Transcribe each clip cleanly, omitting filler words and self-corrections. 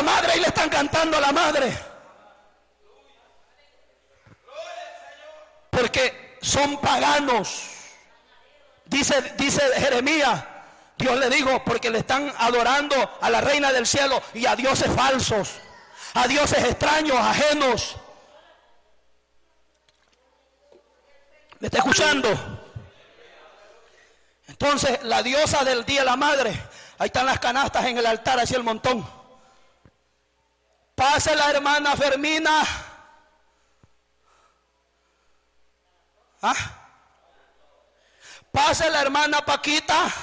la madre y le están cantando a la madre. Porque son paganos. Dice Jeremías, Dios le dijo, porque le están adorando a la reina del cielo y a dioses falsos, a dioses extraños, ajenos. ¿Me está escuchando? Entonces la diosa del día de la madre, ahí están las canastas en el altar, así el montón. Pase la hermana Fermina. Pase la hermana Paquita.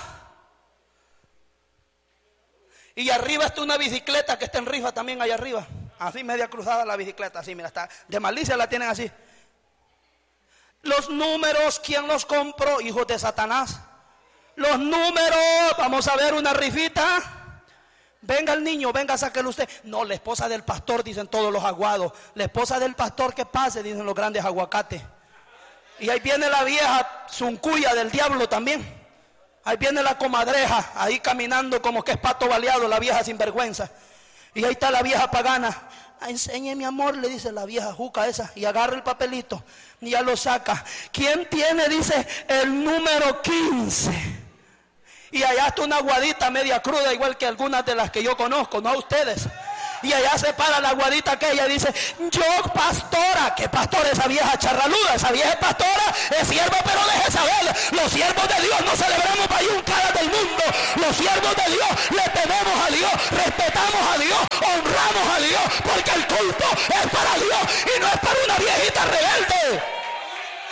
Y arriba está una bicicleta que está en rifa también allá arriba. Así media cruzada la bicicleta, así mira, está de malicia la tienen así. Los números, ¿quién los compró? Hijos de Satanás. Los números, vamos a ver una rifita. Venga el niño, venga, sáquelo usted. No, la esposa del pastor, dicen todos los aguados. La esposa del pastor que pase, dicen los grandes aguacates. Y ahí viene la vieja zuncuya del diablo también. Ahí viene la comadreja, ahí caminando como que es pato baleado, la vieja sinvergüenza. Y ahí está la vieja pagana. Enseñe mi amor, le dice la vieja juca esa. Y agarra el papelito y ya lo saca. ¿Quién tiene? Dice el número 15. Y allá está una aguadita media cruda, igual que algunas de las que yo conozco, no a ustedes. Y allá se para la aguadita aquella y dice, yo pastora. ¿Qué pastora? Esa vieja charraluda, esa vieja pastora es sierva, pero deje saber, los siervos de Dios no celebramos bayuncadas del mundo. Los siervos de Dios le tememos a Dios, respetamos a Dios, honramos a Dios, porque el culto es para Dios y no es para una viejita rebelde.